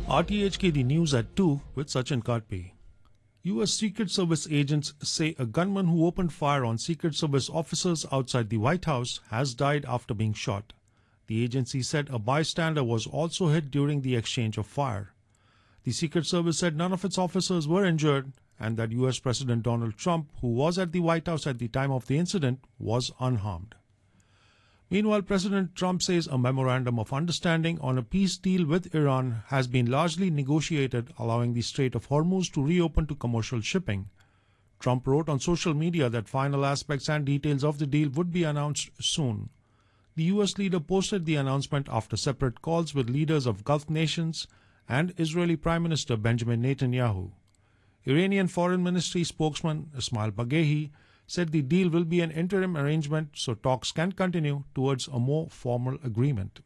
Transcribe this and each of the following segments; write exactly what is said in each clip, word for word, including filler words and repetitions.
R T H K, the news at two with Sachin Katpe. U S Secret Service agents say a gunman who opened fire on Secret Service officers outside the White House has died after being shot. The agency said a bystander was also hit during the exchange of fire. The Secret Service said none of its officers were injured and that U S President Donald Trump, who was at the White House at the time of the incident, was unharmed. Meanwhile, President Trump says a memorandum of understanding on a peace deal with Iran has been largely negotiated, allowing the Strait of Hormuz to reopen to commercial shipping. Trump wrote on social media that final aspects and details of the deal would be announced soon. The U S leader posted the announcement after separate calls with leaders of Gulf nations and Israeli Prime Minister Benjamin Netanyahu. Iranian Foreign Ministry spokesman Ismail Baghaei said the deal will be an interim arrangement so talks can continue towards a more formal agreement.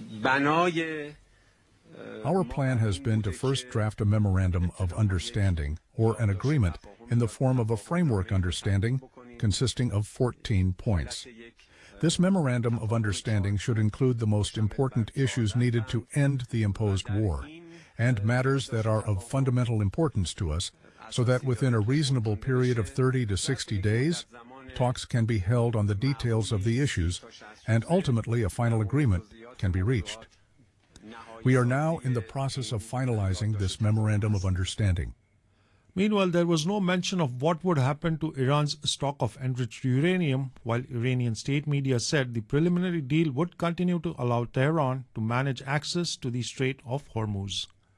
Our plan has been to first draft a memorandum of understanding or an agreement in the form of a framework understanding consisting of fourteen points. This memorandum of understanding should include the most important issues needed to end the imposed war and matters that are of fundamental importance to us, so that within a reasonable period of thirty to sixty days, talks can be held on the details of the issues, and ultimately a final agreement can be reached. We are now in the process of finalizing this memorandum of understanding. Meanwhile, there was no mention of what would happen to Iran's stock of enriched uranium, while Iranian state media said the preliminary deal would continue to allow Tehran to manage access to the Strait of Hormuz.